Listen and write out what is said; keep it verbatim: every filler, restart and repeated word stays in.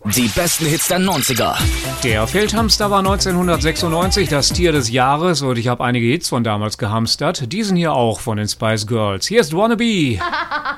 Die besten Hits der neunziger. Der Feldhamster war neunzehnhundertsechsundneunzig das Tier des Jahres und ich habe einige Hits von damals gehamstert. Diesen hier auch von den Spice Girls. Hier ist Wannabe.